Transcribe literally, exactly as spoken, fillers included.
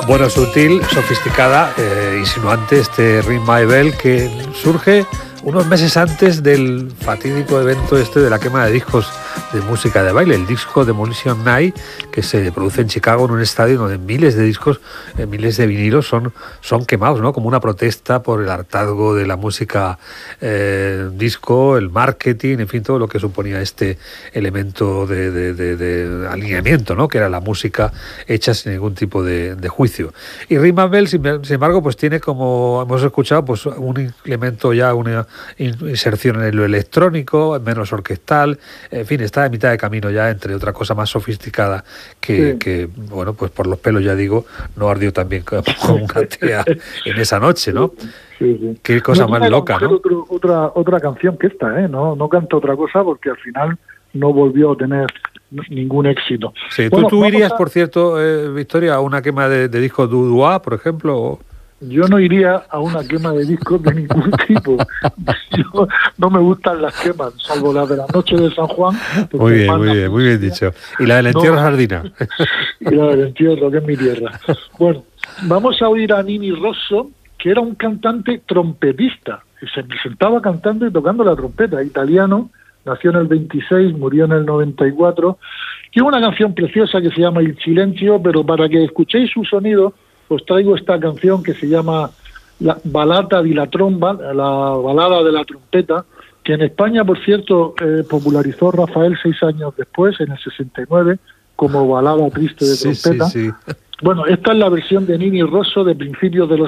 Bueno, sutil, sofisticada, eh, insinuante este Ring My Bell, que surge unos meses antes del fatídico evento este de la quema de discos de música de baile, el disco Demolition Night, que se produce en Chicago, en un estadio donde miles de discos, eh, miles de vinilos son, son quemados, ¿no? Como una protesta por el hartazgo de la música eh, disco, el marketing, en fin, todo lo que suponía este elemento de, de, de, de alineamiento, ¿no? Que era la música hecha sin ningún tipo de, de juicio. Y Ring My Bell, sin, sin embargo, pues tiene, como hemos escuchado, pues un elemento ya, una inserción en lo electrónico, menos orquestal, en fin, está a mitad de camino ya entre otra cosa más sofisticada que, sí. que bueno, pues por los pelos, ya digo, no ardió tan bien como una tía en esa noche, ¿no? Sí, sí. Qué cosa no, más loca, ¿no? Otro, otra, otra canción que esta, ¿eh? No, no canta otra cosa porque al final no volvió a tener ningún éxito. Sí, bueno, ¿tú, tú irías, a... por cierto, eh, Victoria, a una quema de, de discos Dudua, por ejemplo? O... Yo no iría a una quema de discos de ningún tipo. Yo, no me gustan las quemas, salvo la de la noche de San Juan. Muy bien, muy bien, muy bien dicho. Y la del entierro no, Sardina. Y la del entierro, que es mi tierra. Bueno, vamos a oír a Nini Rosso, que era un cantante trompetista. Que se presentaba cantando y tocando la trompeta, italiano. Nació en el veintiséis, murió en el noventa y cuatro. Tiene una canción preciosa que se llama Il Silenzio, pero para que escuchéis su sonido, os traigo esta canción que se llama La Balata di la Tromba, la balada de la trompeta, que en España, por cierto, eh, popularizó Rafael seis años después, en el sesenta y nueve, como balada triste de trompeta. Sí, sí, sí. Bueno, esta es la versión de Nini Rosso de principios de los